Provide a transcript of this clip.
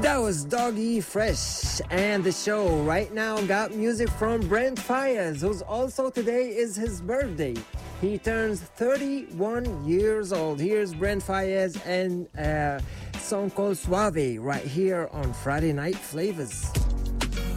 That was Doggy Fresh, and the show right now got music from Brent Faiyaz, who's also today is his birthday. He turns 31 years old. Here's Brent Faiyaz and a song called Suave right here on Friday Night Flavors.